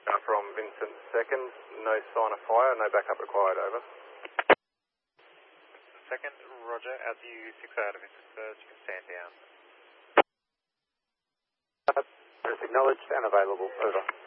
From Vincent 2nd, no sign of fire, no backup required, over. 2nd, roger, LTU 6 out of Vincent 1st, you can stand down. Acknowledged and available, over.